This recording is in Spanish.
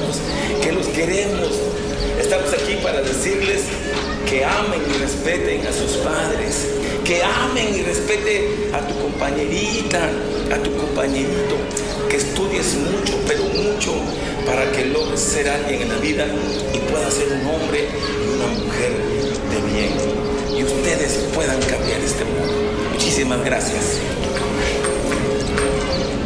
amamos, que los queremos. Estamos aquí para decirles que amen y respeten a sus padres, que amen y respeten a tu compañerita, a tu compañerito, que estudies mucho, pero mucho, para que logres ser alguien en la vida y puedas ser un hombre y una mujer de bien, y ustedes puedan cambiar este mundo. Muchísimas gracias.